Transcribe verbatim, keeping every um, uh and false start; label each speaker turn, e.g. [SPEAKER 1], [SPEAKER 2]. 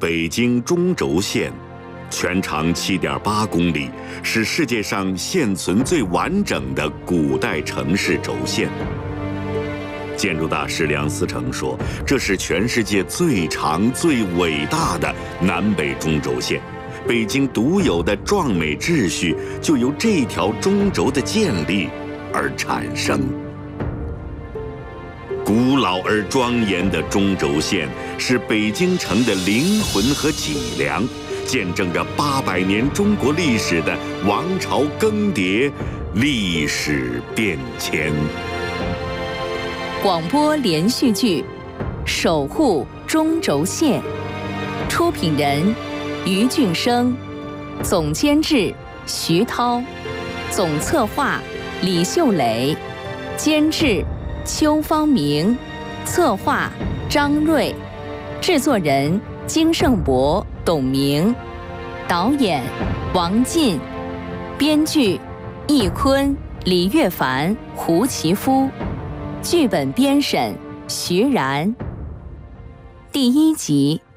[SPEAKER 1] 北京中轴线，全长 七点八公里，是世界上现存最完整的古代城市轴线。建筑大师梁思成说，这是全世界最长、最伟大的南北中轴线。北京独有的壮美秩序就由这条中轴的建立而产生。古老而庄严的中轴线是北京城的灵魂和脊梁，见证着八百年中国历史的王朝更迭、历史变迁。
[SPEAKER 2] 广播连续剧《守护中轴线》，出品人于俊生，总监制徐涛，总策划李秀蕾，监制邱方明，策划张瑞，制作人金盛博、董明，导演王进，编剧易坤、李岳凡、胡其夫，剧本编审徐然。第一集。